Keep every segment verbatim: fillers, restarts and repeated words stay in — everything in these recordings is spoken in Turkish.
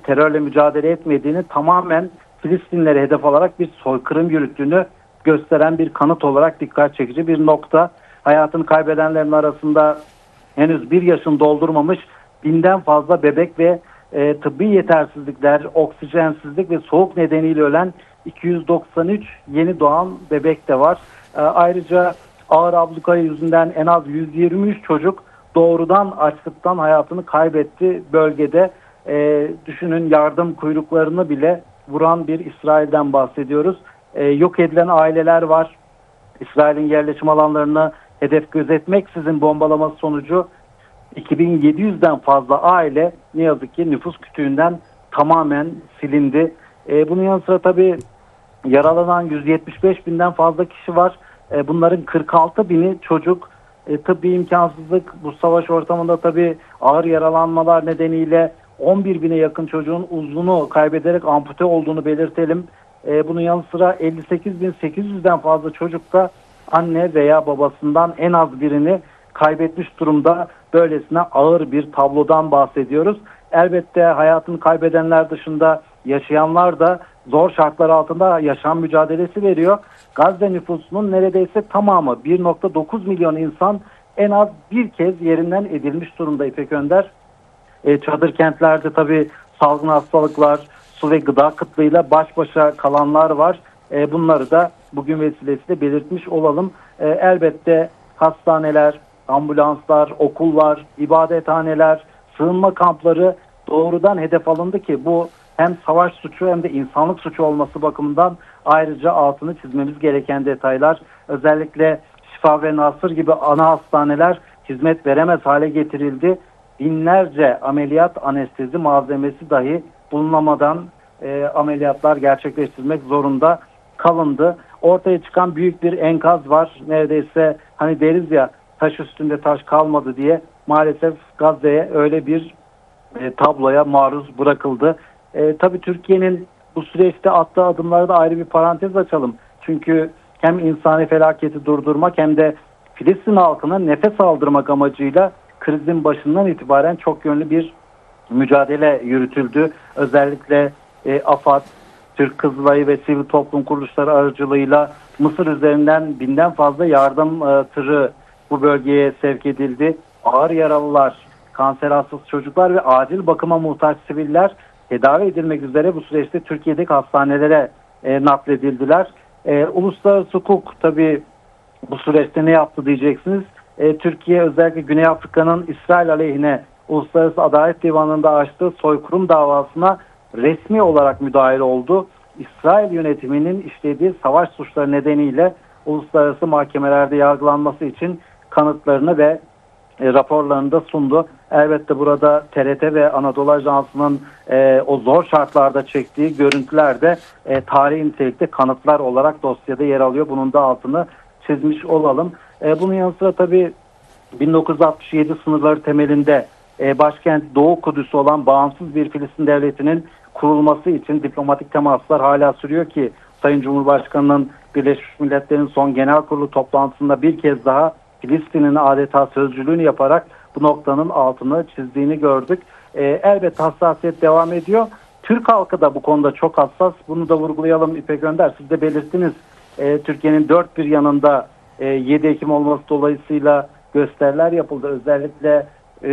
terörle mücadele etmediğini, tamamen Filistinlere hedef alarak bir soykırım yürüttüğünü gösteren bir kanıt olarak dikkat çekici bir nokta. Hayatını kaybedenlerin arasında henüz bir yaşını doldurmamış binden fazla bebek ve e, tıbbi yetersizlikler, oksijensizlik ve soğuk nedeniyle ölen iki yüz doksan üç yeni doğan bebek de var. E, ayrıca ağır abluka yüzünden en az yüz yirmi üç çocuk doğrudan açlıktan hayatını kaybetti bölgede. E, düşünün, yardım kuyruklarını bile vuran bir İsrail'den bahsediyoruz. E, yok edilen aileler var. İsrail'in yerleşim alanlarını hedef gözetmeksizin bombalaması sonucu iki bin yedi yüzden fazla aile ne yazık ki nüfus kütüğünden tamamen silindi. E, bunun yanı sıra tabii yaralanan yüz yetmiş beş binden fazla kişi var. E, bunların kırk altı bini çocuk. E, tıbbi imkansızlık, bu savaş ortamında tabii ağır yaralanmalar nedeniyle on bir bine yakın çocuğun uzvunu kaybederek ampute olduğunu belirtelim. E, bunun yanı sıra elli sekiz bin sekiz yüzden fazla çocuk da anne veya babasından en az birini kaybetmiş durumda. Böylesine ağır bir tablodan bahsediyoruz. Elbette hayatını kaybedenler dışında yaşayanlar da zor şartlar altında yaşam mücadelesi veriyor. Gazze nüfusunun neredeyse tamamı, bir nokta dokuz milyon insan en az bir kez yerinden edilmiş durumda İpek Önder. E, çadır kentlerde tabii salgın hastalıklar, su ve gıda kıtlığıyla baş başa kalanlar var. E, bunları da bugün vesilesiyle belirtmiş olalım. E, elbette hastaneler, ambulanslar, okullar, ibadethaneler, sığınma kampları doğrudan hedef alındı ki bu hem savaş suçu hem de insanlık suçu olması bakımından ayrıca altını çizmemiz gereken detaylar. Özellikle Şifa ve Nasır gibi ana hastaneler hizmet veremez hale getirildi. Binlerce ameliyat anestezi malzemesi dahi bulunamadan e, ameliyatlar gerçekleştirmek zorunda kalındı. Ortaya çıkan büyük bir enkaz var. Neredeyse hani deriz ya, taş üstünde taş kalmadı diye, maalesef Gazze'ye öyle bir e, tabloya maruz bırakıldı. E, tabii Türkiye'nin bu süreçte attığı adımları da ayrı bir parantez açalım. Çünkü hem insani felaketi durdurmak hem de Filistin halkına nefes aldırmak amacıyla krizin başından itibaren çok yönlü bir mücadele yürütüldü. Özellikle e, AFAD, Türk Kızılayı ve sivil toplum kuruluşları aracılığıyla Mısır üzerinden binden fazla yardım e, tırı bu bölgeye sevk edildi. Ağır yaralılar, kanser hastası çocuklar ve acil bakıma muhtaç siviller tedavi edilmek üzere bu süreçte Türkiye'deki hastanelere e, nakledildiler. E, uluslararası hukuk tabii bu süreçte ne yaptı diyeceksiniz. E, Türkiye özellikle Güney Afrika'nın İsrail aleyhine Uluslararası Adalet Divanı'nda açtığı soykırım davasına resmi olarak müdahil oldu. İsrail yönetiminin işlediği savaş suçları nedeniyle uluslararası mahkemelerde yargılanması için kanıtlarını ve e, raporlarını da sundu. Elbette burada T R T ve Anadolu Ajansı'nın e, o zor şartlarda çektiği görüntüler de e, tarihi nitelikte kanıtlar olarak dosyada yer alıyor. Bunun da altını çizmiş olalım. E, bunun yanı sıra tabii bin dokuz yüz altmış yedi sınırları temelinde e, başkent Doğu Kudüs'ü olan bağımsız bir Filistin devletinin kurulması için diplomatik temaslar hala sürüyor ki Sayın Cumhurbaşkanı'nın Birleşmiş Milletler'in son genel kurulu toplantısında bir kez daha Filistin'in adeta sözcülüğünü yaparak bu noktanın altını çizdiğini gördük. E, elbette hassasiyet devam ediyor. Türk halkı da bu konuda çok hassas. Bunu da vurgulayalım İpek Önder. Siz de belirttiniz. E, Türkiye'nin dört bir yanında e, yedi Ekim olması dolayısıyla gösteriler yapıldı. Özellikle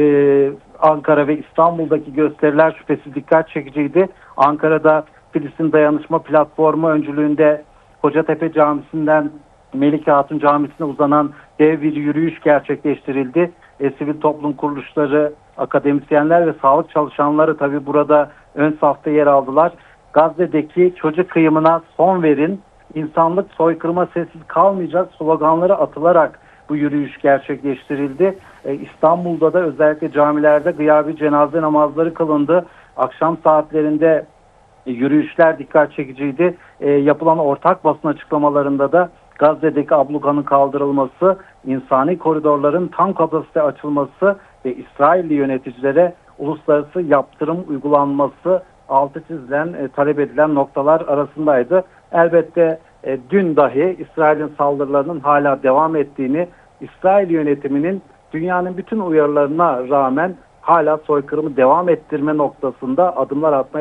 e, Ankara ve İstanbul'daki gösteriler şüphesiz dikkat çekiciydi. Ankara'da Filistin Dayanışma Platformu öncülüğünde Kocatepe Camisi'nden Melike Hatun Camisi'ne uzanan dev bir yürüyüş gerçekleştirildi. E, sivil toplum kuruluşları, akademisyenler ve sağlık çalışanları tabii burada ön safta yer aldılar. Gazze'deki çocuk kıyımına son verin, insanlık soykırıma sessiz kalmayacak sloganları atılarak bu yürüyüş gerçekleştirildi. Ee, İstanbul'da da özellikle camilerde gıyabi cenaze namazları kılındı. Akşam saatlerinde e, yürüyüşler dikkat çekiciydi. E, yapılan ortak basın açıklamalarında da Gazze'deki ablukanın kaldırılması, insani koridorların tam kapasite açılması ve İsrailli yöneticilere uluslararası yaptırım uygulanması altı çizilen, e, talep edilen noktalar arasındaydı. Elbette e, dün dahi İsrail'in saldırılarının hala devam ettiğini, İsrail yönetiminin dünyanın bütün uyarılarına rağmen hala soykırımı devam ettirme noktasında adımlar atmaya